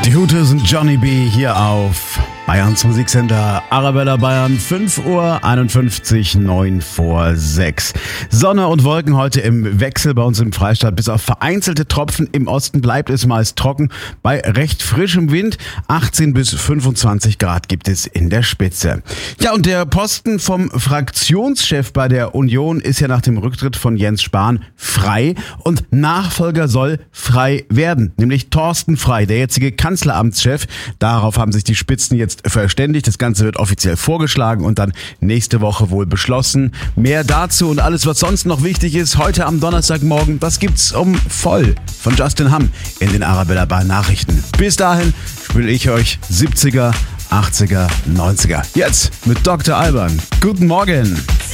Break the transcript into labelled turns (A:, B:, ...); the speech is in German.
A: Die Hute sind Johnny B. hier auf Bayerns Musiksender Arabella Bayern, 5:51 Uhr, 9 vor 6. Sonne und Wolken heute im Wechsel bei uns im Freistaat. Bis auf vereinzelte Tropfen im Osten bleibt es meist trocken. Bei recht frischem Wind 18 bis 25 Grad gibt es in der Spitze. Ja, und der Posten vom Fraktionschef bei der Union ist ja nach dem Rücktritt von Jens Spahn frei und Nachfolger soll frei werden, nämlich Thorsten Frey, der jetzige Kanzleramtschef. Darauf haben sich die Spitzen jetzt verständigt. Das Ganze wird offiziell vorgeschlagen und dann nächste Woche wohl beschlossen. Mehr dazu und alles, was sonst noch wichtig ist, heute am Donnerstagmorgen, das gibt's um voll von Justin Hamm in den Arabella Bayern Nachrichten. Bis dahin spiele ich euch 70er, 80er, 90er. Jetzt mit Dr. Alban. Guten Morgen.